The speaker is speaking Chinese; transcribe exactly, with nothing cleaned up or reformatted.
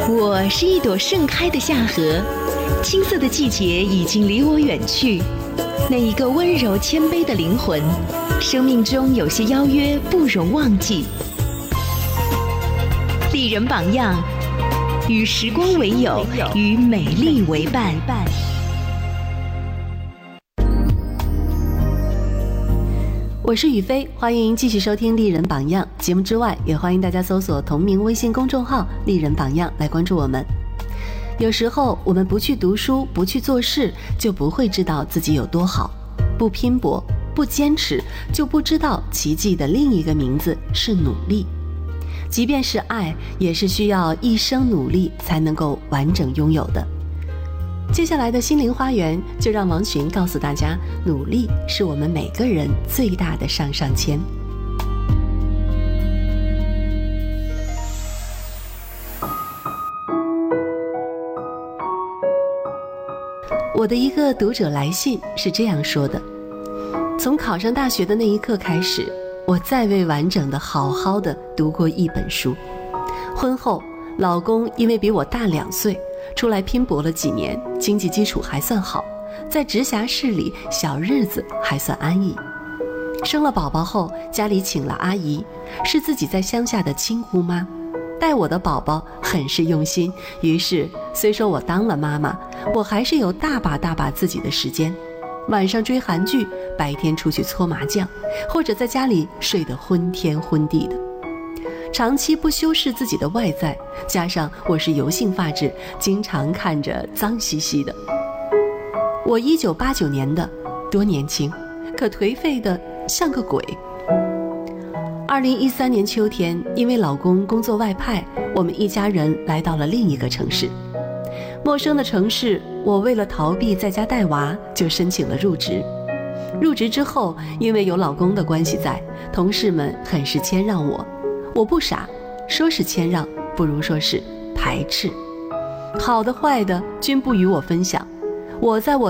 我是一朵盛开的夏荷，青涩的季节已经离我远去。那一个温柔谦卑的灵魂，生命中有些邀约不容忘记。丽人榜样，与时光为友，与美丽为伴。 我是雨飞，欢迎继续收听丽人榜样节目之外，也欢迎大家搜索同名微信公众号丽人榜样来关注我们。有时候我们不去读书，不去做事，就不会知道自己有多好。不拼搏，不坚持，就不知道奇迹的另一个名字是努力。即便是爱，也是需要一生努力才能够完整拥有的。接下来的心灵花园，就让王寻告诉大家，努力是我们每个人最大的上上签。我的一个读者来信是这样说的：从考上大学的那一刻开始，我再未完整的好好的读过一本书。婚后，老公因为比我大两岁，出来拼搏了几年，经济基础还算好，在直辖市里小日子还算安逸。生了宝宝后，家里请了阿姨，是自己在乡下的亲姑妈，带我的宝宝很是用心。于是虽说我当了妈妈，我还是有大把大把自己的时间，晚上追韩剧，白天出去搓麻将，或者在家里睡得昏天昏地的。长期不修饰自己的外在，加上我是油性发质，经常看着脏兮兮的。我一九八九年的，多年轻，可颓废的像个鬼。二零一三年秋天，因为老公工作外派，我们一家人来到了另一个城市。陌生的城市，我为了逃避在家带娃，就申请了入职。入职之后，因为有老公的关系在，同事们很是谦让我。我不傻，说是谦让，不如说是排斥。好的坏的均不与我分享。我在我